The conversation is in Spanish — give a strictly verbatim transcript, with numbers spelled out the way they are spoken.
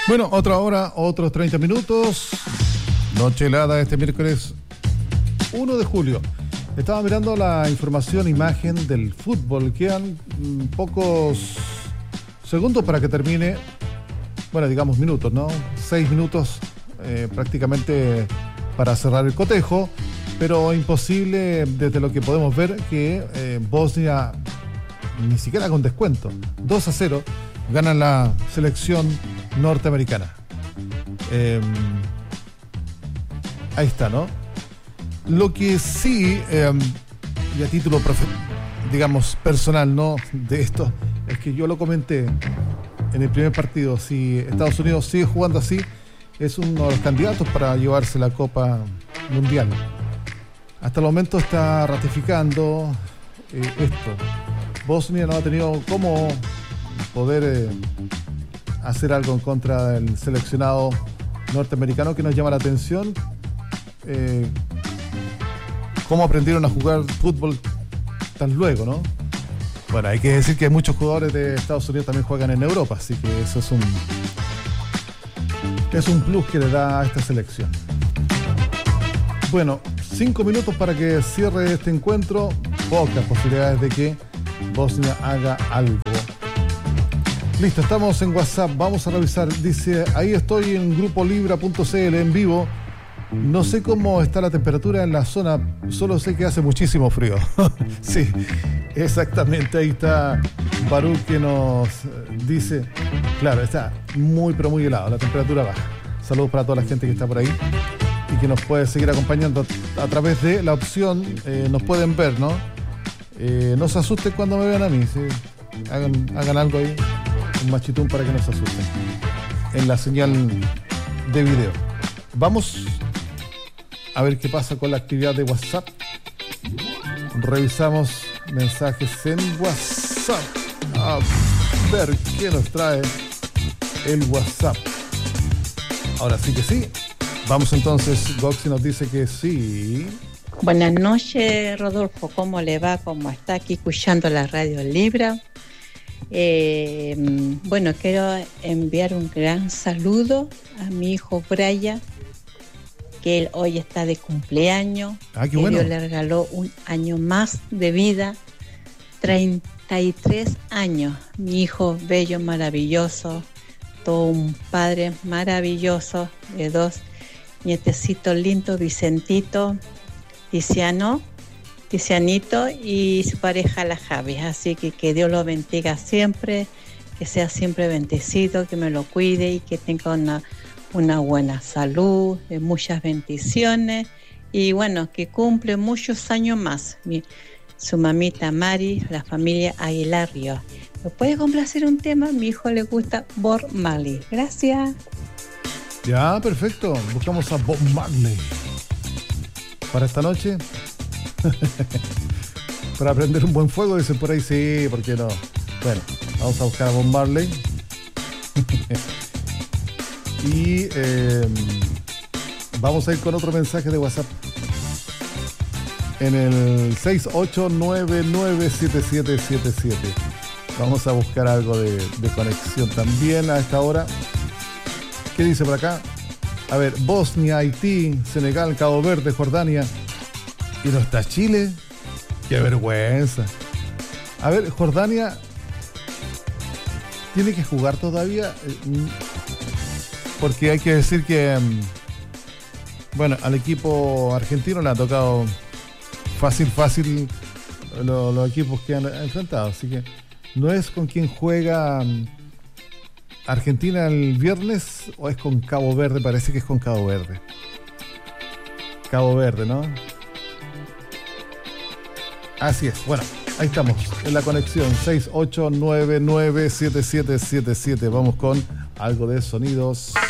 Bueno, otra hora, otros treinta minutos. Noche helada este miércoles uno de julio. Estaba mirando la información, imagen del fútbol. Quedan mmm, pocos segundos para que termine. Bueno, digamos minutos, ¿no? Seis minutos eh, prácticamente para cerrar el cotejo. Pero imposible desde lo que podemos ver que eh, Bosnia, ni siquiera con descuento, dos a cero, gana la selección norteamericana. Eh, ahí está, ¿no? Lo que sí, eh, y a título, profe, digamos, personal, ¿no? De esto, es que yo lo comenté en el primer partido. Si Estados Unidos sigue jugando así, es uno de los candidatos para llevarse la Copa Mundial. Hasta el momento está ratificando eh, esto. Bosnia no ha tenido cómo poder eh, hacer algo en contra del seleccionado norteamericano, que nos llama la atención. Eh, cómo aprendieron a jugar fútbol tan luego, ¿no? Bueno, hay que decir que muchos jugadores de Estados Unidos también juegan en Europa, así que eso es un es un plus que le da a esta selección. Bueno, cinco minutos para que cierre este encuentro. Pocas posibilidades de que Bosnia haga algo. Listo, estamos en WhatsApp, vamos a revisar. Dice, ahí estoy en grupo libra punto c l en vivo. No sé cómo está la temperatura en la zona, solo sé que hace muchísimo frío. Sí, exactamente, ahí está Baruch que nos dice, claro, está muy pero muy helado, la temperatura baja. Saludos para toda la gente que está por ahí y que nos puede seguir acompañando a través de la opción, eh, nos pueden ver, ¿no? Eh, no se asusten cuando me vean a mí, ¿sí? hagan, hagan algo ahí, un machitún para que no se asusten en la señal de video. Vamos a ver qué pasa con la actividad de WhatsApp. Revisamos mensajes en WhatsApp. A ver qué nos trae el WhatsApp. Ahora sí que sí. Vamos entonces, Goxi nos dice que sí. Buenas noches, Rodolfo. ¿Cómo le va? ¿Cómo está? Aquí escuchando la radio Libra. Eh, bueno, quiero enviar un gran saludo a mi hijo Brian, que él hoy está de cumpleaños. Ah, qué que bueno. Dios le regaló un año más de vida, treinta y tres años. Mi hijo bello, maravilloso, todo un padre maravilloso, de dos nietecitos lindos, Vicentito, Tiziano, Tizianito y su pareja la Javi. Así que que Dios lo bendiga siempre, que sea siempre bendecido, que me lo cuide y que tenga una una buena salud, de muchas bendiciones y bueno, que cumple muchos años más. Mi, su mamita Mari, la familia Aguilar Ríos. ¿Me puede complacer un tema? A mi hijo le gusta Bob Marley. Gracias. Ya, perfecto. Buscamos a Bob Marley para esta noche. Para prender un buen fuego, dicen por ahí. Sí, ¿por qué no? Bueno, vamos a buscar a Bob Marley. Y eh, vamos a ir con otro mensaje de WhatsApp en el seis ocho nueve nueve siete siete siete siete. Vamos a buscar algo de, de conexión también a esta hora. ¿Qué dice por acá? A ver, Bosnia, Haití, Senegal, Cabo Verde, Jordania. ¿Y no está Chile? ¡Qué vergüenza! A ver, Jordania tiene que jugar todavía. Porque hay que decir que, bueno, al equipo argentino le ha tocado fácil, fácil lo, los equipos que han enfrentado. Así que no es con quien juega Argentina el viernes o es con Cabo Verde. Parece que es con Cabo Verde. Cabo Verde, ¿no? Así es. Bueno, ahí estamos en la conexión. seis ocho nueve nueve siete siete siete siete. Vamos con algo de sonidos.